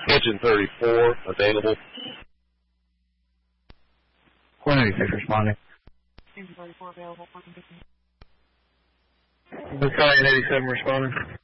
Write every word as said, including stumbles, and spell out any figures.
Engine thirty-four, available. one eighty-six responding. Engine thirty-four available. Battalion eighty-seven responding.